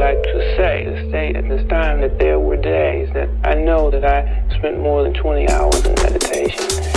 like to state at this time that there were days that I know that I spent more than 20 hours in meditation.